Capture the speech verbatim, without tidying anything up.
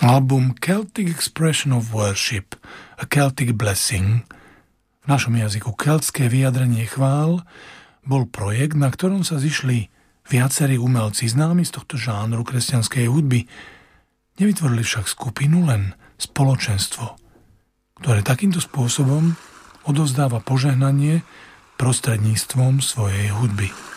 Album Celtic Expression of Worship, A Celtic Blessing, v našom jazyku keltské vyjadrenie chvál, bol projekt, na ktorom sa zišli viacerí umelci známi z tohto žánru kresťanskej hudby. Nevytvorili však skupinu, len spoločenstvo, ktoré takýmto spôsobom odovzdáva požehnanie prostredníctvom svojej hudby.